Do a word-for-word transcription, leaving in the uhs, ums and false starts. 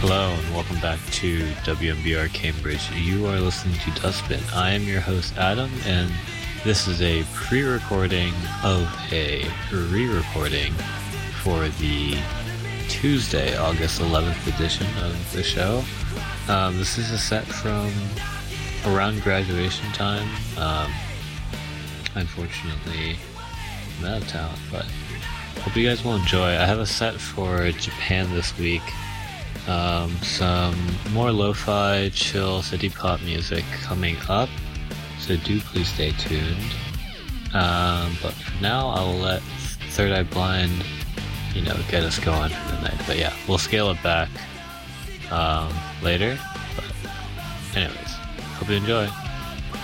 Hello and welcome back to W M B R Cambridge. You are listening to Dustbin. I am your host Adam, and this is a pre-recording of a re-recording for the Tuesday, August eleventh edition of the show. Um, this is a set from around graduation time. Um, unfortunately, I'm out of town, but hope you guys will enjoy. I have a set for Japan this week. Um, some more lo-fi, chill, city pop music coming up, so do please stay tuned. Um, but for now, I will let Third Eye Blind, you know, get us going for the night. But yeah, we'll scale it back um, later. But anyways, hope you enjoy.